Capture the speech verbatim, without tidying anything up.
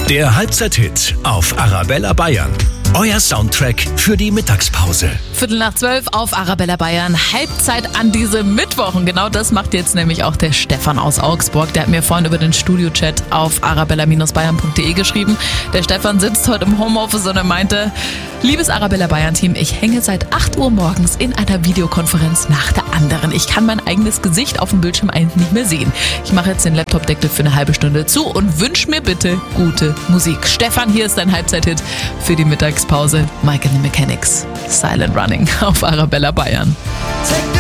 Der Halbzeit-Hit auf Arabella Bayern. Euer Soundtrack für die Mittagspause. Viertel nach zwölf auf Arabella Bayern. Halbzeit an diesem Mittwoch. Und genau das macht jetzt nämlich auch der Stefan aus Augsburg. Der hat mir vorhin über den Studio-Chat auf arabella bayern punkt de geschrieben. Der Stefan sitzt heute im Homeoffice und er meinte: Liebes Arabella Bayern-Team, ich hänge seit acht Uhr morgens in einer Videokonferenz nach der anderen. Ich kann mein eigenes Gesicht auf dem Bildschirm eigentlich nicht mehr sehen. Ich mache jetzt den Laptop-Deckel für eine halbe Stunde zu und wünsche mir bitte gute Musik. Stefan, hier ist dein Halbzeit-Hit für die Mittagspause. Mike and the Mechanics, Silent Running auf Arabella Bayern.